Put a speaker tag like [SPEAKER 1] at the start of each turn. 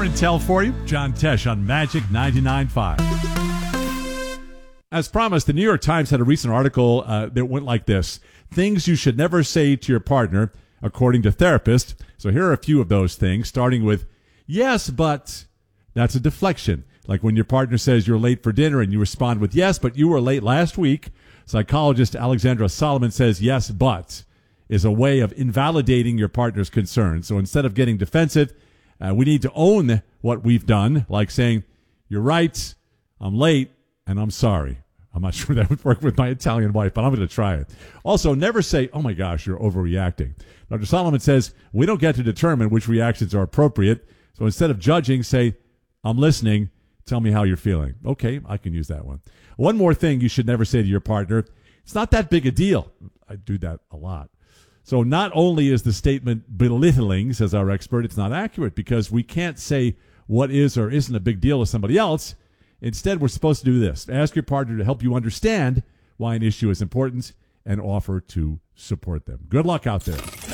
[SPEAKER 1] and Tell for you. John Tesh on Magic 99.5. As promised, the New York Times had a recent article that went like this: things you should never say to your partner, according to therapists. So here are a few of those things, starting with, yes, but. That's a deflection. Like when your partner says you're late for dinner and you respond with, yes, but you were late last week. Psychologist Alexandra Solomon says, yes, but is a way of invalidating your partner's concerns. So instead of getting defensive, we need to own what we've done, like saying, you're right, I'm late, and I'm sorry. I'm not sure that would work with my Italian wife, but I'm going to try it. Also, never say, oh my gosh, you're overreacting. Dr. Solomon says, we don't get to determine which reactions are appropriate. So instead of judging, say, I'm listening. Tell me how you're feeling. Okay, I can use that one. One more thing you should never say to your partner. It's not that big a deal. I do that a lot. So not only is the statement belittling, says our expert, it's not accurate because we can't say what is or isn't a big deal to somebody else. Instead, we're supposed to do this. Ask your partner to help you understand why an issue is important and offer to support them. Good luck out there.